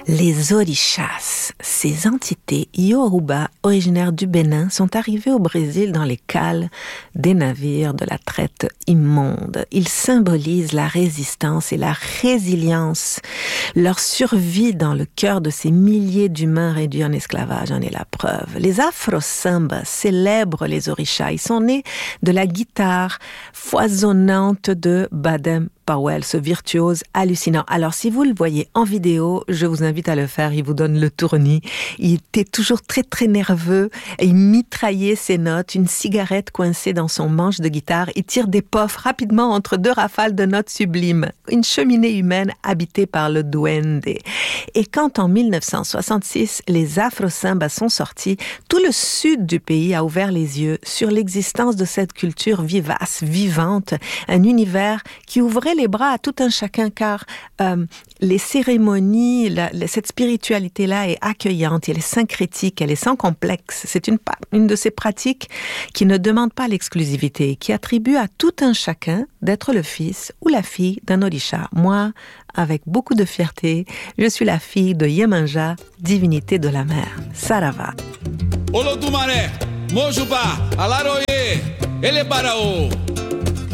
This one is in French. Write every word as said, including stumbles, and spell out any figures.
Les orishas, ces entités yoruba originaires du Bénin, sont arrivées au Brésil dans les cales des navires de la traite immonde. Ils symbolisent la résistance et la résilience. Leur survie dans le cœur de ces milliers d'humains réduits en esclavage en est la preuve. Les afro-sambas célèbrent les orishas. Ils sont nés de la guitare foisonnante de Baden Powell, ce virtuose hallucinant. Alors, si vous le voyez en vidéo, je vous invite à le faire. Il vous donne le tournis. Il était toujours très, très nerveux. Il mitraillait ses notes, une cigarette coincée dans son manche de guitare. Il tire des puffs rapidement entre deux rafales de notes sublimes. Une cheminée humaine habitée par le duende. Et quand, en mille neuf cent soixante-six, les afro-sambas sont sortis, tout le sud du pays a ouvert les yeux sur l'existence de cette culture vivace, vivante, un univers qui ouvrait les bras à tout un chacun, car euh, les cérémonies, la, la, cette spiritualité-là est accueillante, elle est syncrétique, elle est sans complexe. C'est une, une de ces pratiques qui ne demande pas l'exclusivité, qui attribue à tout un chacun d'être le fils ou la fille d'un orisha. Moi, avec beaucoup de fierté, je suis la fille de Yemanja, divinité de la mer. Sarava. Olodumare, Mojuba, Alaroye, Elebarao.